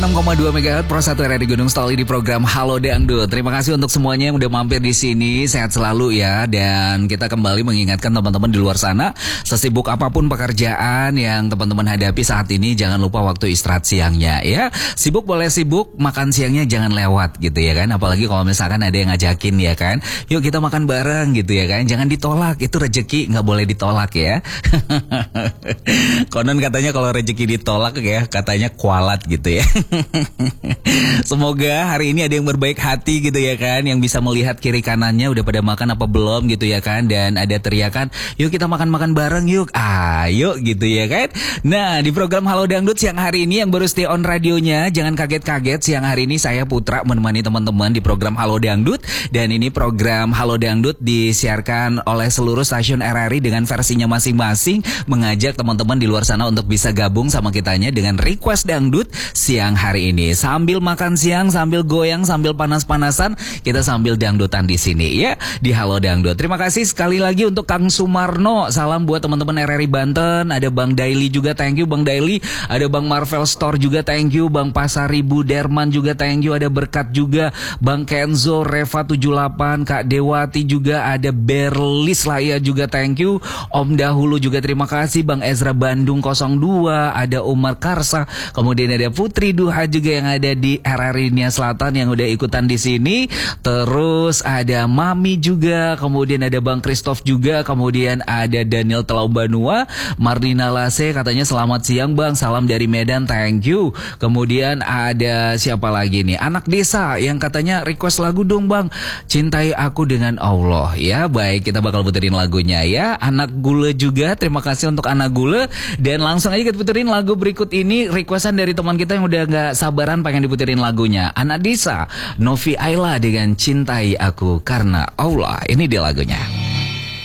6,2 MHz Pro 1 RRI Gunung Stoli di program Halo Dangdut. Terima kasih untuk semuanya yang udah mampir di sini. Sehat selalu ya. Dan kita kembali mengingatkan teman-teman di luar sana, sesibuk apapun pekerjaan yang teman-teman hadapi saat ini, jangan lupa waktu istirahat siangnya ya. Sibuk boleh sibuk, makan siangnya jangan lewat gitu ya kan. Apalagi kalau misalkan ada yang ngajakin ya kan, yuk kita makan bareng gitu ya kan. Jangan ditolak, itu rezeki nggak boleh ditolak ya. Konon katanya kalau rezeki ditolak ya, katanya kualat gitu ya. Semoga hari ini ada yang berbaik hati gitu ya kan, yang bisa melihat kiri kanannya udah pada makan apa belum gitu ya kan, dan ada teriakan yuk kita makan-makan bareng yuk, ayo gitu ya kan. Nah di program Halo Dangdut siang hari ini yang baru stay on radionya, jangan kaget-kaget, siang hari ini saya Putra menemani teman-teman di program Halo Dangdut. Dan ini program Halo Dangdut disiarkan oleh seluruh stasiun RRI dengan versinya masing-masing, mengajak teman-teman di luar sana untuk bisa gabung sama kitanya dengan request dangdut siang hari ini. Sambil makan siang, sambil goyang, sambil panas-panasan, kita sambil dangdutan di sini ya di Halo Dangdut. Terima kasih sekali lagi untuk Kang Sumarno. Salam buat teman-teman RRI Banten. Ada Bang Daily juga, thank you Bang Daily. Ada Bang Marvel Store juga, thank you. Bang Pasaribu Derman juga, thank you. Ada Berkat juga, Bang Kenzo, Reva 78, Kak Dewati juga, ada Berlis Laya juga, thank you. Om Dahulu juga terima kasih. Bang Ezra Bandung 02, ada Umar Karsa, kemudian ada Putri Duha juga yang ada di RRI Nia Selatan yang udah ikutan di sini. Terus ada Mami juga, kemudian ada Bang Christoph juga, kemudian ada Daniel Telau Banua, Marlina Lase katanya selamat siang Bang, salam dari Medan, thank you. Kemudian ada siapa lagi nih? Anak Desa yang katanya request lagu dong Bang, Cintai Aku Dengan Allah ya. Baik, kita bakal puterin lagunya ya. Anak Gule juga, terima kasih untuk Anak Gule. Dan langsung aja kita puterin lagu berikut ini, requestan dari teman kita yang udah gak sabaran pengen diputerin lagunya. Anak Desa, Novi Ayla dengan Cintai Aku Karena Allah. Ini dia lagunya.